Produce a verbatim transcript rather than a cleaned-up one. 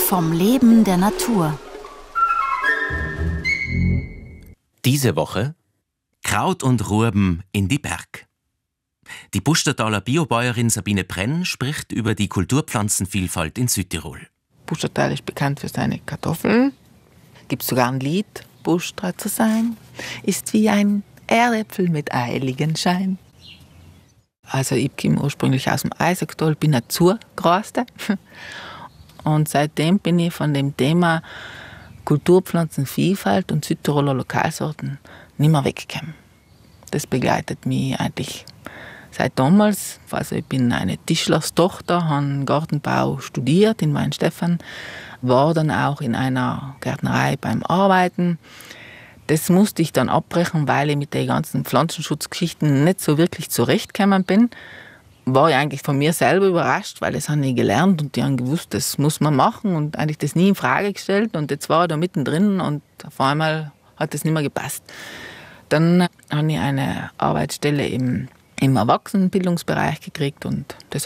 vom Leben der Natur. Diese Woche Kraut und Rüben in die Berg. Die Pustertaler Biobäuerin Sabine Brenn spricht über die Kulturpflanzenvielfalt in Südtirol. Pustertal ist bekannt für seine Kartoffeln. Gibt sogar ein Lied, Pustra zu sein, ist wie ein Erdäpfel mit Heiligenschein. Also ich komme ursprünglich aus dem Eisigtal, bin ein Zugraste. Und seitdem bin ich von dem Thema Kulturpflanzenvielfalt und Südtiroler Lokalsorten nicht mehr weggekommen. Das begleitet mich eigentlich seit damals. Also ich bin eine Tischlerstochter, habe Gartenbau studiert in Weinstefan, war dann auch in einer Gärtnerei beim Arbeiten. Das musste ich dann abbrechen, weil ich mit den ganzen Pflanzenschutzgeschichten nicht so wirklich zurechtgekommen bin. War ich eigentlich von mir selber überrascht, weil das habe ich gelernt und die haben gewusst, das muss man machen und eigentlich das nie in Frage gestellt. Und jetzt war ich da mittendrin und auf einmal hat das nicht mehr gepasst. Dann habe ich eine Arbeitsstelle im, im Erwachsenenbildungsbereich gekriegt und das